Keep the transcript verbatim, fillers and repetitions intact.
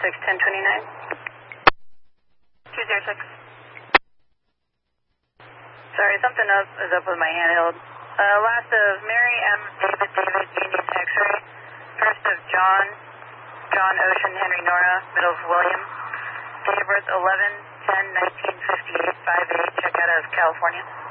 six, ten twenty-nine. two zero six. Sorry, something up is up with my handheld. Uh, last of Mary M. David David Union X-ray. First of John, John Ocean Henry Nora, middle of William. Date of birth eleven ten nineteen fifty-eight, five eight, check out of California.